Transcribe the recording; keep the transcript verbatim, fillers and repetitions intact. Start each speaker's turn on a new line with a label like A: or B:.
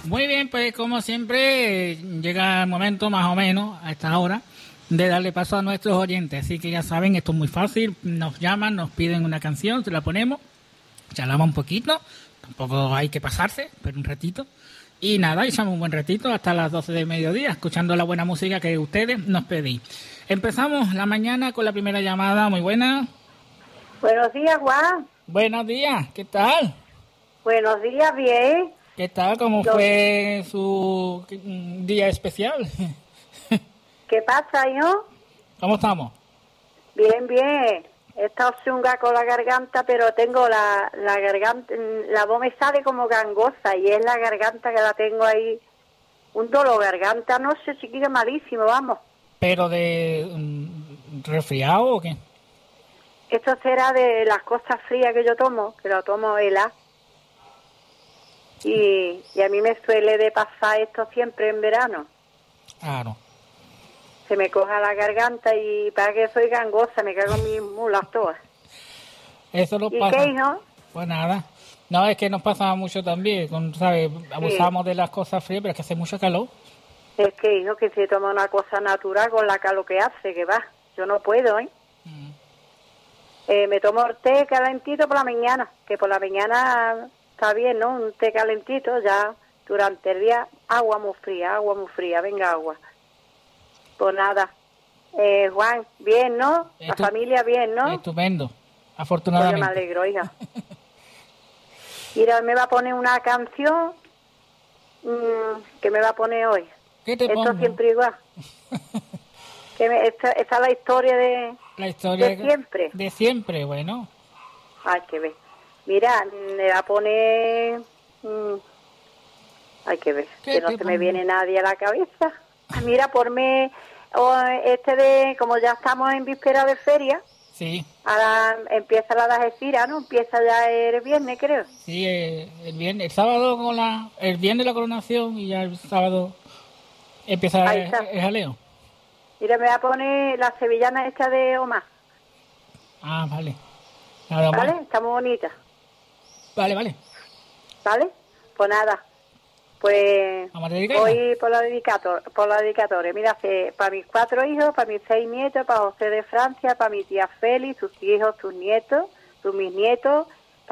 A: Muy bien, pues como siempre, llega el momento más o menos a esta hora de darle paso a nuestros oyentes. Así que ya saben, esto es muy fácil. Nos llaman, nos piden una canción, se la ponemos, charlamos un poquito. Tampoco hay que pasarse, pero un ratito. Y nada, echamos un buen ratito hasta las doce del mediodía, escuchando la buena música que ustedes nos pedís. Empezamos la mañana con la primera llamada. Muy buena.
B: Buenos días, Juan.
A: Buenos días, ¿qué tal?
B: Buenos días, bien.
A: ¿Qué tal? ¿Cómo
B: Yo...
A: fue su día especial?
B: ¿Qué pasa, hijo?
A: ¿Cómo estamos?
B: Bien, bien. He estado chunga con la garganta, pero tengo la, la garganta, la voz me sale como gangosa y es la garganta que la tengo ahí. Un dolor garganta, no sé, chiquillo, malísimo, vamos.
A: ¿Pero de um, resfriado o qué?
B: Esto será de las cosas frías que yo tomo, que lo tomo helada. Y, y a mí me suele de pasar esto siempre en verano.
A: Claro.
B: Se me coja la garganta y para que soy gangosa, me cago en mis mulas todas.
A: Eso nos
B: ¿Y
A: pasa.
B: qué, hijo?
A: Pues nada. No, es que nos pasa mucho también. Con, ¿sabes? Abusamos sí. de las cosas frías, pero es que hace mucho calor.
B: Es que, hijo, que se toma una cosa natural con la calor que hace, que va. Yo no puedo, ¿eh? Mm. eh me tomo el té calentito por la mañana, que por la mañana está bien, ¿no? Un té calentito, ya durante el día, agua muy fría, agua muy fría, venga agua. Pues nada, eh, Juan, bien, ¿no? La Estu- familia bien, ¿no?
A: Estupendo, afortunadamente.
B: Oye, me alegro, hija. Mira, me va a poner una canción mmm, que me va a poner hoy.
A: ¿Qué te
B: Esto
A: pongo?
B: Siempre igual. que me, esta, esta es la historia de,
A: la historia
B: de siempre.
A: De siempre, bueno.
B: Hay que ver. Mira, me va a poner... Mmm, hay que ver, que no se pongo? me viene nadie a la cabeza. Mira, por mí... O este de, como ya estamos en víspera de feria,
A: sí.
B: Ahora empieza la de Algeciras, ¿no? Empieza ya el viernes, creo.
A: Sí, el, el viernes, el sábado con la, el viernes la coronación y ya el sábado empieza el, el jaleo.
B: Mira, me voy a poner la sevillana esta de Omar.
A: Ah, vale.
B: Nada ¿Vale? Más. Está muy bonita.
A: Vale, vale.
B: ¿Vale? Pues nada. Pues voy por la dedicatoria, por la dedicatoria. Mira, para mis cuatro hijos, para mis seis nietos, para José de Francia, para mi tía Félix, sus hijos, tus nietos, tus mis nietos,